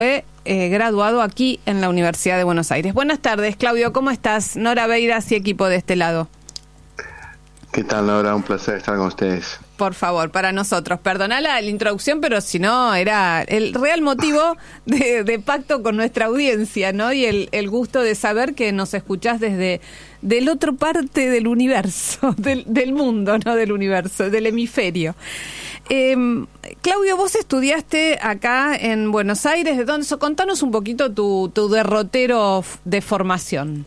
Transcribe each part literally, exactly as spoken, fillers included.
Fue eh, graduado aquí en la Universidad de Buenos Aires. Buenas tardes, Claudio, ¿cómo estás? Nora Beiras y equipo de este lado. ¿Qué tal, Nora? Un placer estar con ustedes. Por favor, para nosotros. Perdona la, la introducción, pero si no, era el real motivo de, de pacto con nuestra audiencia, ¿no? Y el, el gusto de saber que nos escuchás desde del otro parte del universo, del, del mundo, no del universo, del hemisferio. Eh, Claudio, vos estudiaste acá en Buenos Aires, ¿de dónde? Contanos un poquito tu, tu derrotero de formación.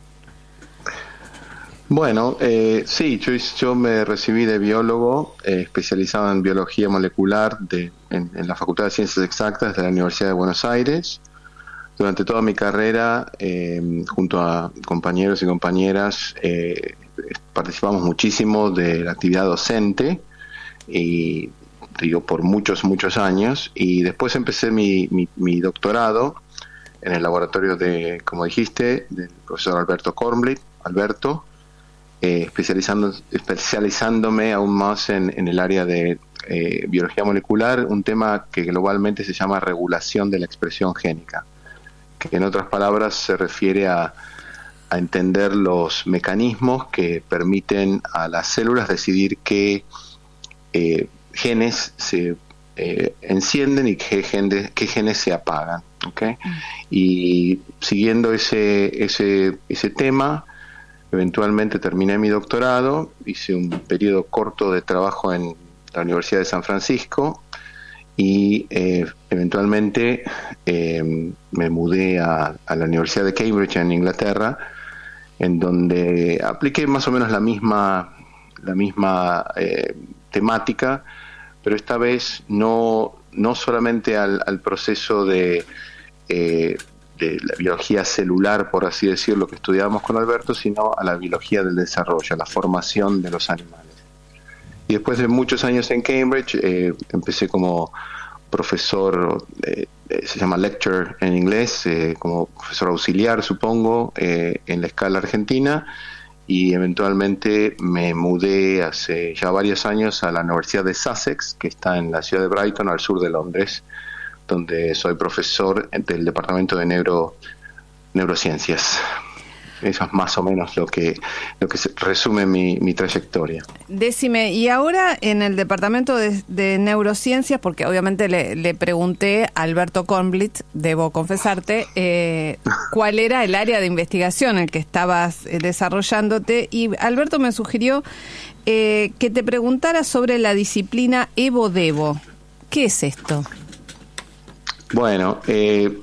Bueno, eh, sí, yo, yo me recibí de biólogo, eh, especializado en biología molecular de, en, en la Facultad de Ciencias Exactas de la Universidad de Buenos Aires. Durante toda mi carrera, eh, junto a compañeros y compañeras, eh, participamos muchísimo de la actividad docente, y digo, por muchos, muchos años, y después empecé mi, mi, mi doctorado en el laboratorio de, como dijiste, del profesor Alberto Kornblit, Alberto, eh, especializando, especializándome aún más en, en el área de eh, biología molecular, un tema que globalmente se llama regulación de la expresión génica, que en otras palabras se refiere a, a entender los mecanismos que permiten a las células decidir qué eh, genes se eh, encienden y qué genes, qué genes se apagan, ¿okay? Mm. Y siguiendo ese, ese, ese tema, eventualmente terminé mi doctorado, hice un periodo corto de trabajo en la Universidad de San Francisco y eh, eventualmente eh, me mudé a, a la Universidad de Cambridge en Inglaterra, en donde apliqué más o menos la misma, la misma eh, temática, pero esta vez no, no solamente al, al proceso de, eh, de la biología celular, por así decirlo, que estudiábamos con Alberto, sino a la biología del desarrollo, a la formación de los animales. Y después de muchos años en Cambridge, eh, empecé como profesor, eh, se llama lecturer en inglés, eh, como profesor auxiliar, supongo, eh, en la escala argentina, y eventualmente me mudé hace ya varios años a la Universidad de Sussex, que está en la ciudad de Brighton, al sur de Londres, donde soy profesor del Departamento de Neuro, Neurociencias. Eso es más o menos lo que lo que resume mi, mi trayectoria. Decime, y ahora en el Departamento de, de Neurociencias, porque obviamente le, le pregunté a Alberto Kornblit, debo confesarte, eh, cuál era el área de investigación en el que estabas eh, desarrollándote, y Alberto me sugirió eh, que te preguntara sobre la disciplina Evo-Devo. ¿Qué es esto? Bueno, eh,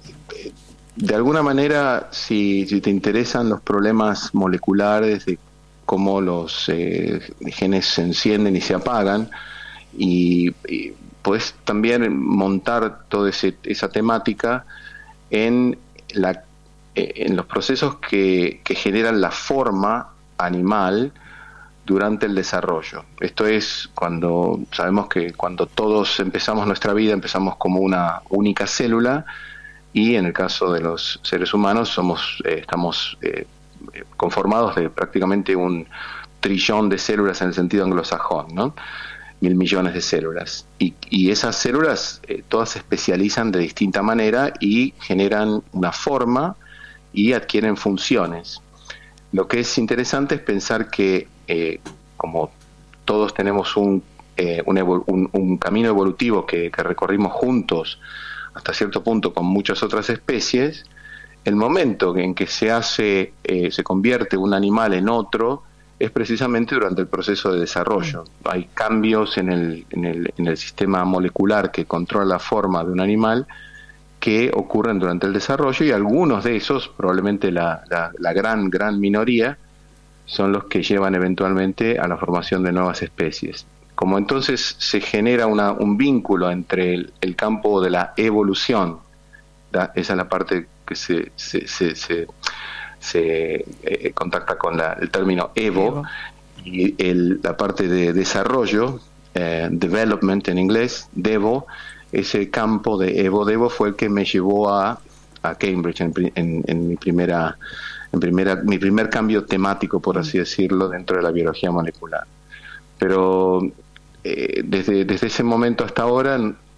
de alguna manera, si, si te interesan los problemas moleculares de cómo los eh, genes se encienden y se apagan, y, y puedes también montar toda ese, esa temática en, la, en los procesos que, que generan la forma animal durante el desarrollo. Esto es cuando sabemos que cuando todos empezamos nuestra vida, empezamos como una única célula, y en el caso de los seres humanos somos eh, estamos eh, conformados de prácticamente un trillón de células en el sentido anglosajón, ¿no? Mil millones de células. Y, y esas células eh, todas se especializan de distinta manera y generan una forma y adquieren funciones. Lo que es interesante es pensar que eh, como todos tenemos un, eh, un, evol- un, un camino evolutivo que, que recorrimos juntos hasta cierto punto con muchas otras especies, el momento en que se hace, eh, se convierte un animal en otro, es precisamente durante el proceso de desarrollo. Hay cambios en el, en el, en el sistema molecular que controla la forma de un animal que ocurren durante el desarrollo, y algunos de esos, probablemente la, la, la gran, gran minoría, son los que llevan eventualmente a la formación de nuevas especies. Como entonces se genera una, un vínculo entre el, el campo de la evolución, ¿da? Esa es la parte que se, se, se, se, se eh, contacta con la, el término evo, evo. Y el, la parte de desarrollo, eh, development en inglés, devo, ese campo de evo-devo fue el que me llevó a, a Cambridge en, en, en mi primera, en primera, mi primer cambio temático, por así decirlo, dentro de la biología molecular. Pero eh, desde, desde ese momento hasta ahora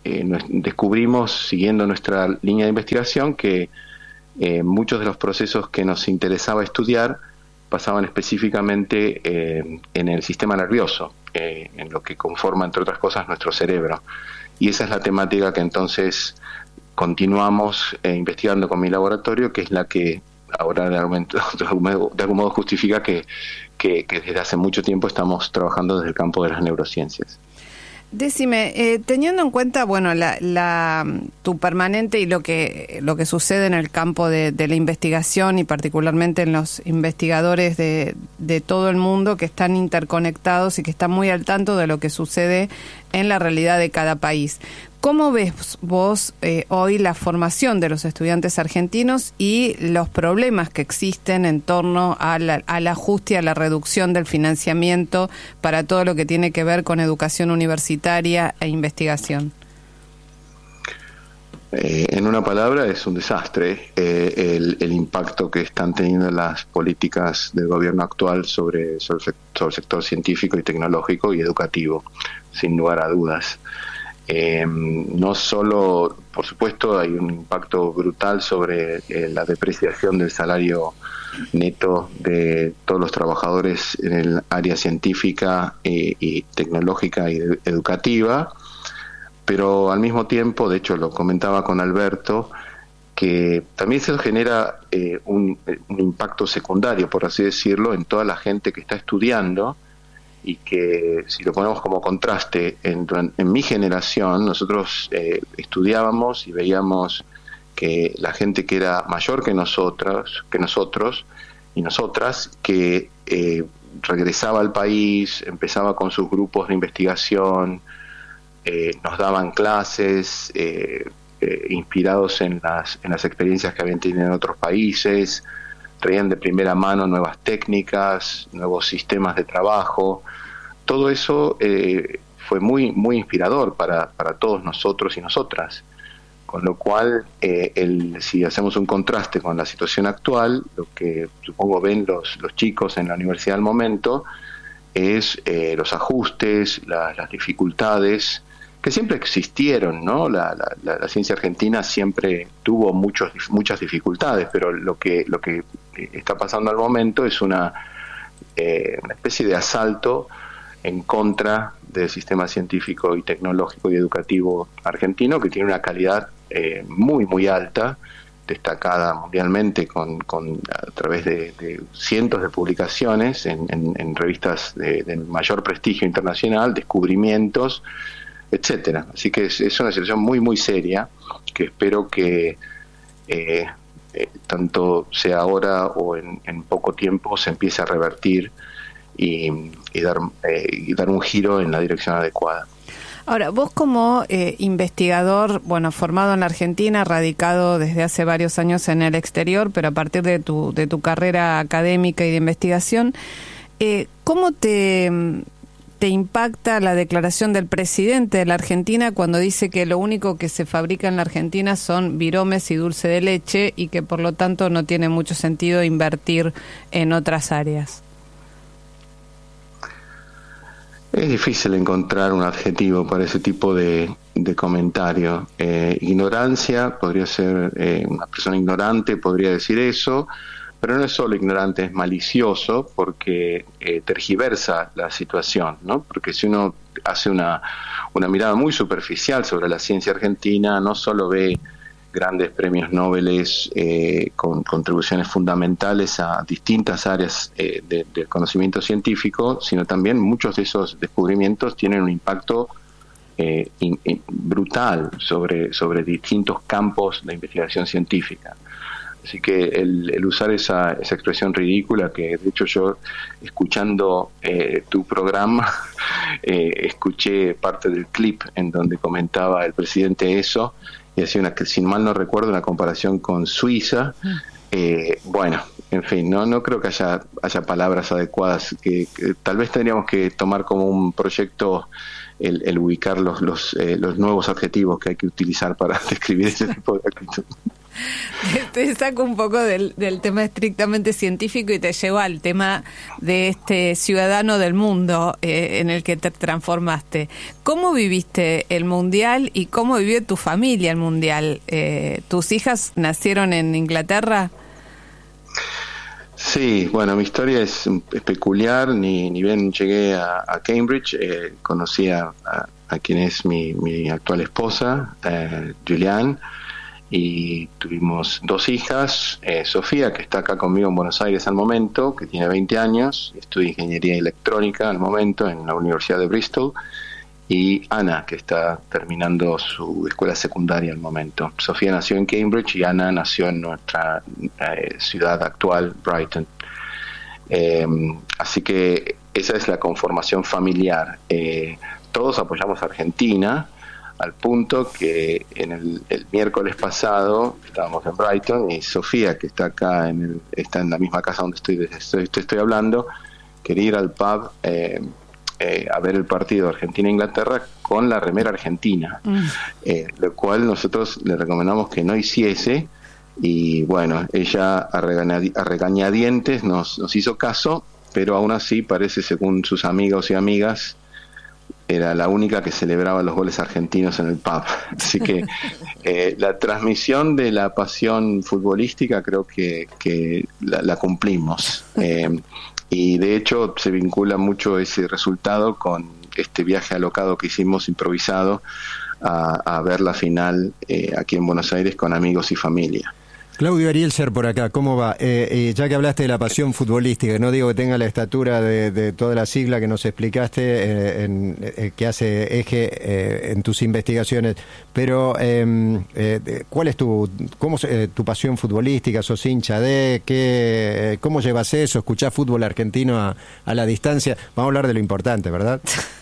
eh, descubrimos, siguiendo nuestra línea de investigación, que eh, muchos de los procesos que nos interesaba estudiar pasaban específicamente eh, en el sistema nervioso, eh, en lo que conforma, entre otras cosas, nuestro cerebro. Y esa es la temática que entonces continuamos eh, investigando con mi laboratorio, que es la que ahora de algún, de algún, modo, de algún modo justifica que, que, que desde hace mucho tiempo estamos trabajando desde el campo de las neurociencias. Decime, eh, teniendo en cuenta, bueno, la, la, tu permanente y lo que lo que sucede en el campo de, de la investigación y particularmente en los investigadores de, de todo el mundo que están interconectados y que están muy al tanto de lo que sucede en la realidad de cada país. ¿Cómo ves vos eh, hoy la formación de los estudiantes argentinos y los problemas que existen en torno a la, al ajuste y a la reducción del financiamiento para todo lo que tiene que ver con educación universitaria e investigación? Eh, en una palabra, es un desastre eh, el, el impacto que están teniendo las políticas del gobierno actual sobre, sobre, sobre el sector científico y tecnológico y educativo, sin lugar a dudas. Eh, no solo, por supuesto, hay un impacto brutal sobre eh, la depreciación del salario neto de todos los trabajadores en el área científica eh, y tecnológica y educativa, pero al mismo tiempo, de hecho lo comentaba con Alberto, que también se genera eh, un, un impacto secundario, por así decirlo, en toda la gente que está estudiando, y que si lo ponemos como contraste, en, en mi generación nosotros eh, estudiábamos y veíamos que la gente que era mayor que nosotros, que nosotros y nosotras, que eh, regresaba al país, empezaba con sus grupos de investigación, eh, nos daban clases, eh, eh, inspirados en las, en las experiencias que habían tenido en otros países, traían de primera mano nuevas técnicas, nuevos sistemas de trabajo. Todo eso eh, fue muy muy inspirador para, para todos nosotros y nosotras, con lo cual eh, el, si hacemos un contraste con la situación actual, lo que supongo ven los, los chicos en la universidad al momento es eh, los ajustes, la, las dificultades que siempre existieron, ¿no? La, la, la, la ciencia argentina siempre tuvo muchos, muchas dificultades, pero lo que, lo que está pasando al momento es una, eh, una especie de asalto en contra del sistema científico y tecnológico y educativo argentino, que tiene una calidad eh, muy, muy alta, destacada mundialmente con, con a través de, de cientos de publicaciones en, en, en revistas de, de mayor prestigio internacional, descubrimientos, etcétera. Así que es, es una situación muy, muy seria, que espero que eh, eh, tanto sea ahora o en, en poco tiempo se empiece a revertir y, y, dar, eh, y dar un giro en la dirección adecuada. Ahora, vos como eh, investigador, bueno, formado en la Argentina, radicado desde hace varios años en el exterior, pero a partir de tu, de tu carrera académica y de investigación, eh, ¿cómo te... ¿te impacta la declaración del presidente de la Argentina cuando dice que lo único que se fabrica en la Argentina son viromes y dulce de leche y que por lo tanto no tiene mucho sentido invertir en otras áreas? Es difícil encontrar un adjetivo para ese tipo de, de comentario. Eh, ignorancia, podría ser eh, una persona ignorante, podría decir eso, pero no es solo ignorante, es malicioso porque eh, tergiversa la situación, ¿no? Porque si uno hace una, una mirada muy superficial sobre la ciencia argentina, no solo ve grandes premios Nobel eh, con contribuciones fundamentales a distintas áreas eh, de, del conocimiento científico, sino también muchos de esos descubrimientos tienen un impacto eh, in, in, brutal sobre, sobre distintos campos de investigación científica. Así que el, el usar esa, esa expresión ridícula, que de hecho yo escuchando eh, tu programa, eh, escuché parte del clip en donde comentaba el presidente eso, y hacía una, que sin mal no recuerdo, una comparación con Suiza. Eh, bueno, en fin, no no creo que haya haya palabras adecuadas, que, que tal vez tendríamos que tomar como un proyecto el, el ubicar los los, eh, los nuevos adjetivos que hay que utilizar para describir ese tipo de actitud. Te, te saco un poco del, del tema estrictamente científico y te llevo al tema de este ciudadano del mundo eh, en el que te transformaste. ¿Cómo viviste el Mundial y cómo vivió tu familia el Mundial? Eh, ¿Tus hijas nacieron en Inglaterra? Sí, bueno, mi historia es, es peculiar, ni, ni bien llegué a, a Cambridge, eh, conocí a, a, a quien es mi, mi actual esposa, eh, Julián, y tuvimos dos hijas, eh, Sofía, que está acá conmigo en Buenos Aires al momento, que tiene veinte años, estudia ingeniería electrónica al momento en la Universidad de Bristol, y Ana, que está terminando su escuela secundaria al momento. Sofía nació en Cambridge y Ana nació en nuestra eh, ciudad actual, Brighton. Eh, así que esa es la conformación familiar. Eh, todos apoyamos a Argentina, al punto que en el, el miércoles pasado estábamos en Brighton y Sofía, que está acá, en el, está en la misma casa donde estoy, estoy, estoy, estoy hablando, quería ir al pub eh, eh, a ver el partido Argentina-Inglaterra con la remera argentina, mm. eh, lo cual nosotros le recomendamos que no hiciese, y bueno, ella a, regañadi- a regañadientes nos, nos hizo caso, pero aún así parece, según sus amigos y amigas, era la única que celebraba los goles argentinos en el pub. Así que eh, la transmisión de la pasión futbolística creo que, que la, la cumplimos. Eh, y de hecho se vincula mucho ese resultado con este viaje alocado que hicimos improvisado a, a ver la final eh, aquí en Buenos Aires con amigos y familia. Claudio Ariel Ser por acá, ¿cómo va? Eh, eh, ya que hablaste de la pasión futbolística, no digo que tenga la estatura de, de toda la sigla que nos explicaste, eh, en, eh, que hace eje eh, en tus investigaciones, pero eh, eh, ¿cuál es tu cómo eh, tu pasión futbolística? ¿Sos hincha de qué? Eh, ¿Cómo llevas eso? ¿Escuchás fútbol argentino a, a la distancia? Vamos a hablar de lo importante, ¿verdad?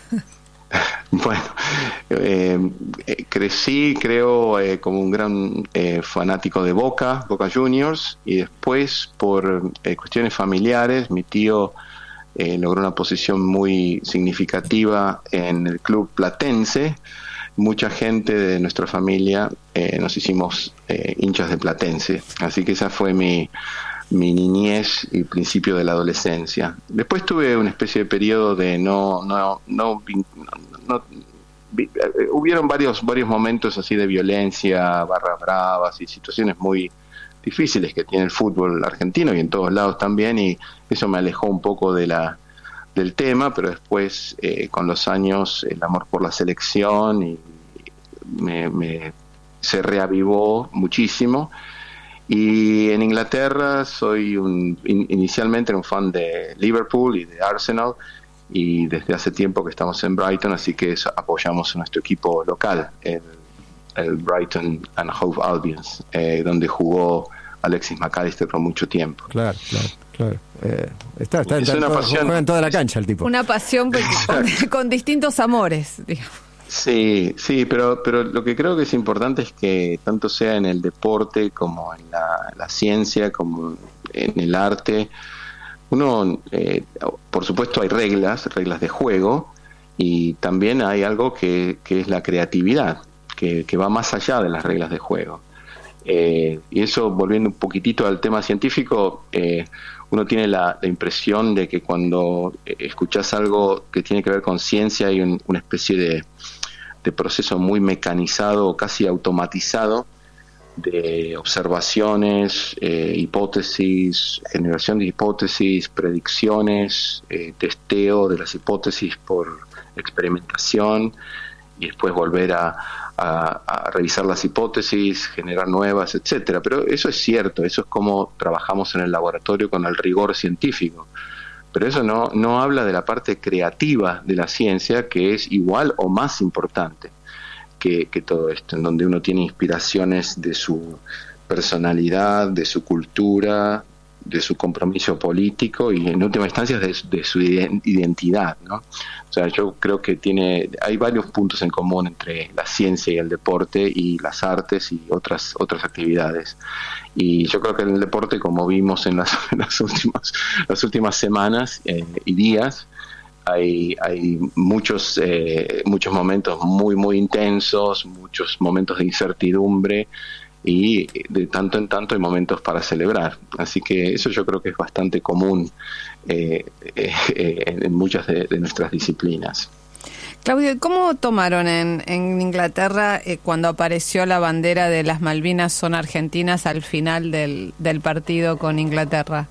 Bueno, eh, eh, crecí, creo, eh, como un gran eh, fanático de Boca, Boca Juniors, y después por eh, cuestiones familiares, mi tío eh, logró una posición muy significativa en el club platense. Mucha gente de nuestra familia eh, nos hicimos eh, hinchas de Platense, así que esa fue mi... mi niñez y principio de la adolescencia. Después tuve una especie de periodo de no, no, no, no, no vi, hubieron varios, varios momentos así de violencia, barras bravas y situaciones muy difíciles que tiene el fútbol argentino y en todos lados también, y eso me alejó un poco de la, del tema, pero después eh, con los años el amor por la selección y me, me se reavivó muchísimo. Y en Inglaterra soy un, in, inicialmente era un fan de Liverpool y de Arsenal, y desde hace tiempo que estamos en Brighton, así que eso, apoyamos a nuestro equipo local, el, el Brighton and Hove Albion, eh, donde jugó Alexis McAllister por mucho tiempo. Claro, claro, claro. Eh, está, está, es está una todo, pasión, juega en toda la cancha el tipo. Una pasión con, con distintos amores, digamos. Sí, sí, pero pero lo que creo que es importante es que tanto sea en el deporte como en la, la ciencia, como en el arte, uno, eh, por supuesto hay reglas, reglas de juego, y también hay algo que, que es la creatividad, que, que va más allá de las reglas de juego. Eh, y eso, volviendo un poquitito al tema científico, eh, uno tiene la, la impresión de que cuando escuchas algo que tiene que ver con ciencia hay un, una especie de, de proceso muy mecanizado, casi automatizado, de observaciones, eh, hipótesis, generación de hipótesis, predicciones, eh, testeo de las hipótesis por experimentación, y después volver a, a, a revisar las hipótesis, generar nuevas, etcétera. Pero eso es cierto, eso es como trabajamos en el laboratorio con el rigor científico. Pero eso no, no habla de la parte creativa de la ciencia, que es igual o más importante que, que todo esto, en donde uno tiene inspiraciones de su personalidad, de su cultura, de su compromiso político y en última instancia de, de su identidad, ¿no? O sea, yo creo que tiene, hay varios puntos en común entre la ciencia y el deporte y las artes y otras otras actividades. Y yo creo que en el deporte, como vimos en las, en las últimas las últimas semanas eh, y días, hay hay muchos eh, muchos momentos muy muy intensos, muchos momentos de incertidumbre. y de tanto en tanto hay momentos para celebrar. Así que eso yo creo que es bastante común eh, eh, eh, en muchas de, de nuestras disciplinas. Claudio, ¿cómo tomaron en, en Inglaterra eh, cuando apareció la bandera de las Malvinas son argentinas al final del, del partido con Inglaterra?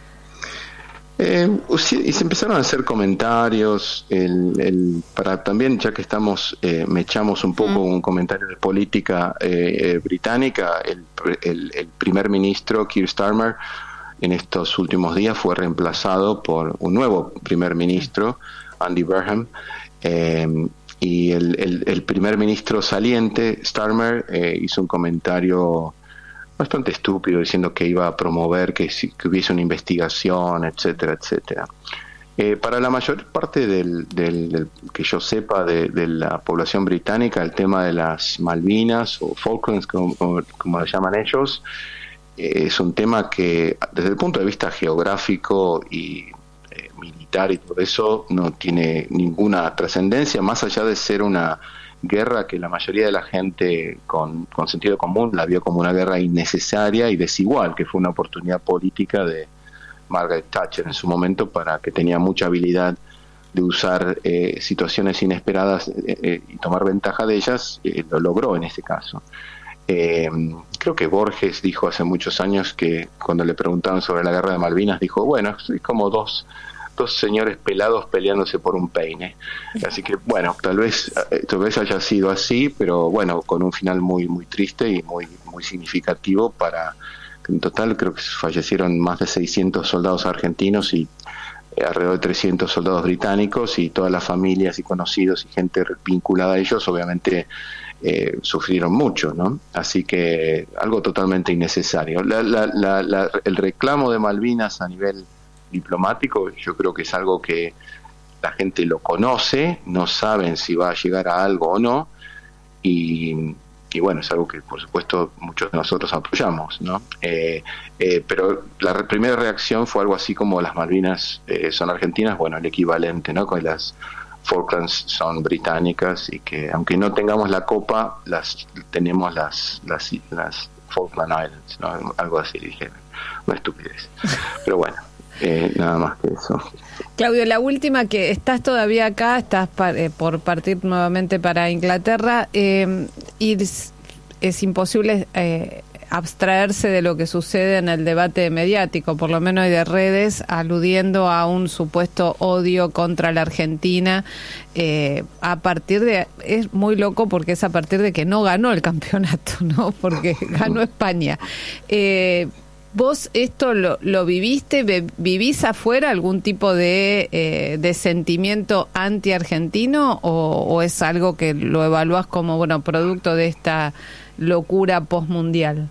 Eh, y se empezaron a hacer comentarios, el, el, para también, ya que estamos, eh, me echamos un poco mm. un comentario de política eh, eh, británica, el, el, el primer ministro Keir Starmer en estos últimos días fue reemplazado por un nuevo primer ministro, Andy Burnham, eh, y el, el, el primer ministro saliente, Starmer, eh, hizo un comentario bastante estúpido diciendo que iba a promover que, que hubiese una investigación, etcétera, etcétera. Eh, para la mayor parte del, del, del que yo sepa de, de la población británica, el tema de las Malvinas o Falklands, como, como, como lo llaman ellos, eh, es un tema que desde el punto de vista geográfico y eh, militar y todo eso no tiene ninguna trascendencia, más allá de ser una guerra que la mayoría de la gente con, con sentido común la vio como una guerra innecesaria y desigual, que fue una oportunidad política de Margaret Thatcher en su momento, para que tenía mucha habilidad de usar eh, situaciones inesperadas eh, eh, y tomar ventaja de ellas, eh, lo logró en este caso. Eh, creo que Borges dijo hace muchos años que cuando le preguntaban sobre la guerra de Malvinas, dijo, bueno, es como dos dos señores pelados peleándose por un peine. Así que bueno, tal vez tal vez haya sido así, pero bueno, con un final muy muy triste y muy muy significativo. Para en total creo que fallecieron más de seiscientos soldados argentinos y eh, alrededor de trescientos soldados británicos, y todas las familias y conocidos y gente vinculada a ellos obviamente eh, sufrieron mucho, ¿no? Así que algo totalmente innecesario. La, la, la, la, el reclamo de Malvinas a nivel diplomático, yo creo que es algo que la gente lo conoce, no saben si va a llegar a algo o no, y, y bueno, es algo que por supuesto muchos de nosotros apoyamos, ¿no? Eh, eh, pero la re- primera reacción fue algo así como las Malvinas eh, son argentinas, bueno, el equivalente, ¿no? Con las Falklands son británicas, y que aunque no tengamos la copa, las tenemos las las, las Falkland Islands, ¿no? Algo así, dije, una estupidez, pero bueno. Eh, nada más que eso. Claudio, la última, que estás todavía acá, estás par, eh, por partir nuevamente para Inglaterra, eh, y es, es imposible eh, abstraerse de lo que sucede en el debate mediático, por lo menos y de redes, aludiendo a un supuesto odio contra la Argentina, eh, a partir de, es muy loco porque es a partir de que no ganó el campeonato, ¿no? Porque ganó España. Eh, ¿Vos esto lo, lo viviste? ¿Vivís afuera algún tipo de, eh, de sentimiento anti-argentino, o, o es algo que lo evaluás como, bueno, producto de esta locura postmundial?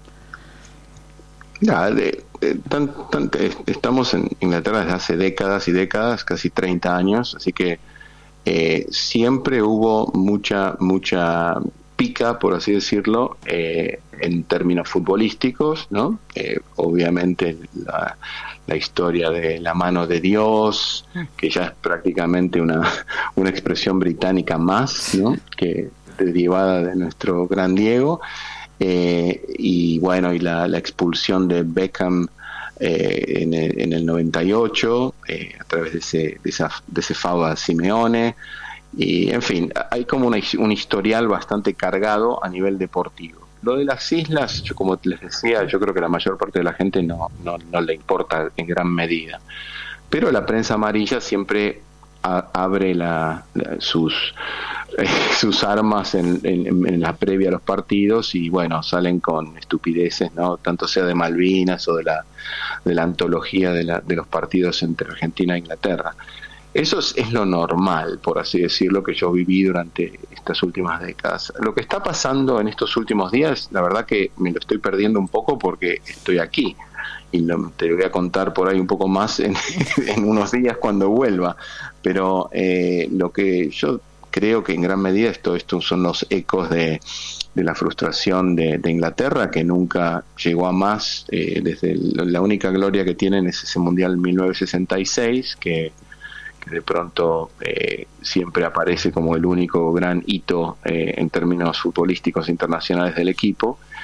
Ya, de, de, tan, tan, estamos en Inglaterra desde hace décadas y décadas, casi treinta años, así que eh, siempre hubo mucha, mucha pica, por así decirlo, eh, en términos futbolísticos, ¿no? Eh, obviamente la, la historia de la mano de Dios, que ya es prácticamente una, una expresión británica más, ¿no? Que derivada de nuestro gran Diego, eh, y bueno, y la, la expulsión de Beckham eh, en, el, en el noventa y ocho, eh, a través de ese, de esa, de ese foul a Simeone. Y en fin, hay como una, un historial bastante cargado a nivel deportivo. Lo de las islas, yo como les decía, yo creo que la mayor parte de la gente no, no, no le importa en gran medida. Pero la prensa amarilla siempre a, abre la, la, sus, eh, sus armas en, en, en la previa a los partidos, y bueno, salen con estupideces, ¿no? Tanto sea de Malvinas o de la, de la antología de, la, de los partidos entre Argentina e Inglaterra. Eso es, es lo normal, por así decirlo, que yo viví durante estas últimas décadas. Lo que está pasando en estos últimos días, la verdad que me lo estoy perdiendo un poco porque estoy aquí. Y lo, te voy a contar por ahí un poco más en, en unos días cuando vuelva. Pero eh, lo que yo creo que en gran medida esto, estos son los ecos de, de la frustración de, de Inglaterra, que nunca llegó a más. Eh, desde el, la única gloria que tienen es ese Mundial mil novecientos sesenta y seis, que... que de pronto eh, siempre aparece como el único gran hito eh, en términos futbolísticos internacionales del equipo,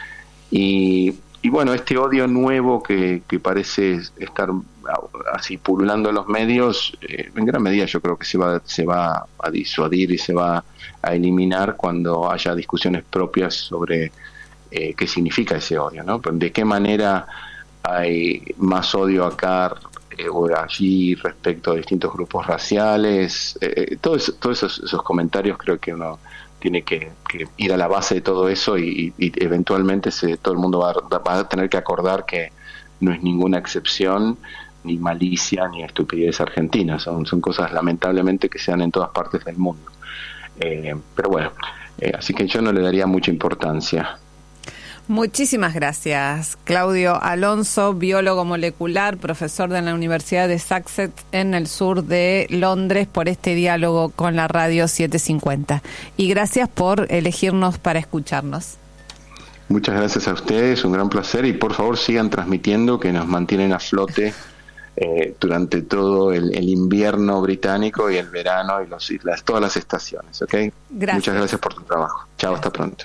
Y, y bueno, este odio nuevo que, que parece estar así pululando en los medios, eh, en gran medida yo creo que se va, se va a disuadir y se va a eliminar cuando haya discusiones propias sobre eh, qué significa ese odio, ¿no? De qué manera hay más odio acá eh, o allí respecto a distintos grupos raciales, eh, todos, todos esos, esos comentarios creo que uno tiene que, que ir a la base de todo eso y, y eventualmente se, todo el mundo va, va a tener que acordar que no es ninguna excepción, ni malicia, ni estupidez argentina, son, son cosas lamentablemente que se dan en todas partes del mundo. Eh, pero bueno, eh, así que yo no le daría mucha importancia. Muchísimas gracias, Claudio Alonso, biólogo molecular, profesor de la Universidad de Sussex en el sur de Londres, por este diálogo con la Radio setecientos cincuenta. Y gracias por elegirnos para escucharnos. Muchas gracias a ustedes, un gran placer, y por favor sigan transmitiendo, que nos mantienen a flote eh, durante todo el, el invierno británico y el verano y, los, y las, todas las estaciones, ¿ok? Gracias. Muchas gracias por tu trabajo. Chao, hasta pronto.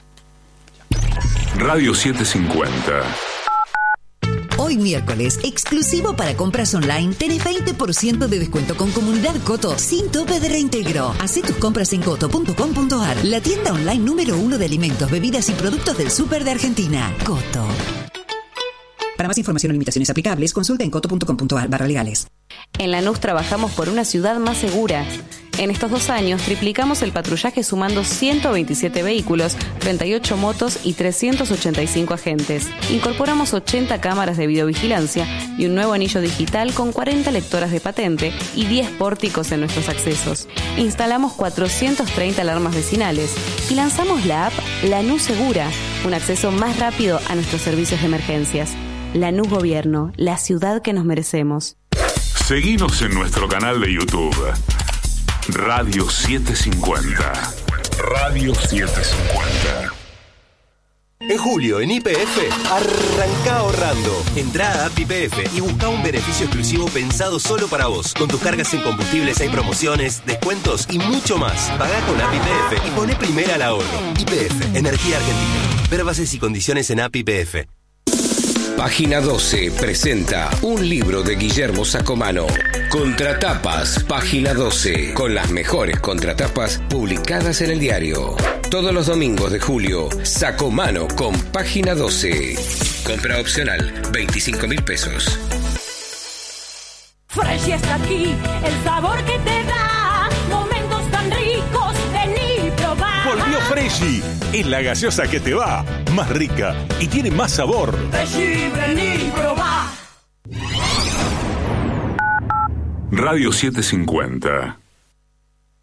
Radio setecientos cincuenta. Hoy miércoles, exclusivo para compras online, tenés veinte por ciento de descuento con Comunidad Coto sin tope de reintegro. Hacé tus compras en coto punto com punto ar, la tienda online número uno de alimentos, bebidas y productos del súper de Argentina. Coto. Para más información o limitaciones aplicables, consulta en coto punto com punto ar barra legales. En Lanús trabajamos por una ciudad más segura. En estos dos años triplicamos el patrullaje sumando ciento veintisiete vehículos, treinta y ocho motos y trescientos ochenta y cinco agentes. Incorporamos ochenta cámaras de videovigilancia y un nuevo anillo digital con cuarenta lectoras de patente y diez pórticos en nuestros accesos. Instalamos cuatrocientas treinta alarmas vecinales y lanzamos la app Lanús Segura, un acceso más rápido a nuestros servicios de emergencias. Lanús Gobierno, la ciudad que nos merecemos. Seguinos en nuestro canal de YouTube. Radio setecientos cincuenta. Radio setecientos cincuenta. En julio, en Y P F, arranca ahorrando. Entrá a App Y P F y busca un beneficio exclusivo pensado solo para vos. Con tus cargas en combustibles hay promociones, descuentos y mucho más. Pagá con App Y P F y poné primera al ahorro. Y P F, Energía Argentina. Ver bases y condiciones en App Y P F. Página doce presenta un libro de Guillermo Sacomano. Contratapas, Página doce, con las mejores contratapas publicadas en el diario. Todos los domingos de julio, Sacomano con Página doce. Compra opcional, veinticinco mil pesos. Fresh está aquí, el sabor que te da momentos tan ricos, vení probar. Volvió Freshy, es la gaseosa que te va, más rica y tiene más sabor. Freshy, vení probar. Radio setecientos cincuenta.